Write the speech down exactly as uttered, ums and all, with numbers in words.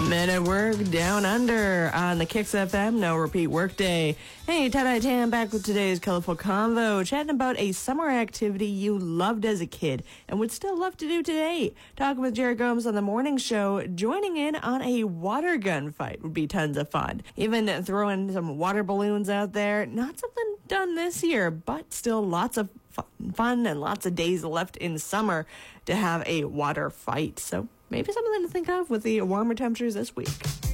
Men at Work Down Under on the Kicks F M No Repeat Workday. Hey, Tie-Dye Tan back with today's colorful convo, chatting about a summer activity you loved as a kid and would still love to do today. Talking with Jared Gomes on the morning show, joining in on a water gun fight would be tons of fun. Even throwing some water balloons out there. Not something done this year, but still lots of fun and lots of days left in summer to have a water fight. So maybe something to think of with the warmer temperatures this week.